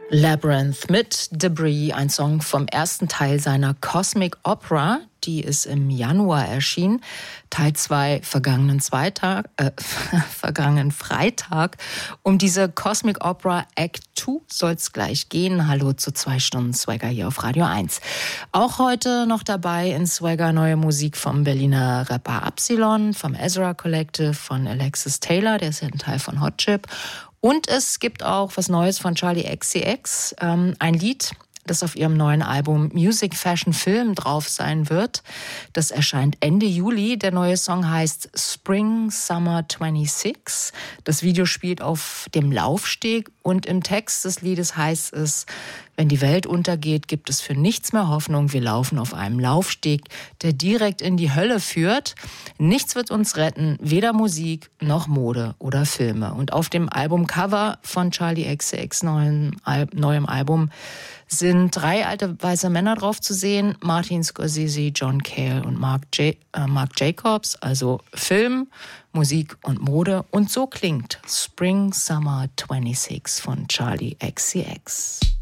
Labyrinth mit Debris, ein Song vom ersten Teil seiner Cosmic Opera, die ist im Januar erschienen. Teil 2 vergangenen Freitag. Um diese Cosmic Opera Act 2 soll es gleich gehen. Hallo zu 2 Stunden Swagger hier auf Radio 1. Auch heute noch dabei in Swagger neue Musik vom Berliner Rapper Absilon, vom Ezra Collective, von Alexis Taylor, der ist ja ein Teil von Hot Chip. Und es gibt auch was Neues von Charli XCX, ein Lied, das auf ihrem neuen Album Music, Fashion, Film drauf sein wird. Das erscheint Ende Juli. Der neue Song heißt Spring Summer 26. Das Video spielt auf dem Laufsteg und im Text des Liedes heißt es: Wenn die Welt untergeht, gibt es für nichts mehr Hoffnung. Wir laufen auf einem Laufsteg, der direkt in die Hölle führt. Nichts wird uns retten, weder Musik noch Mode oder Filme. Und auf dem Albumcover von Charli XCX neuem Album sind 3 alte weiße Männer drauf zu sehen: Martin Scorsese, John Cale und Marc Jacobs. Also Film, Musik und Mode. Und so klingt Spring Summer 26 von Charli XCX.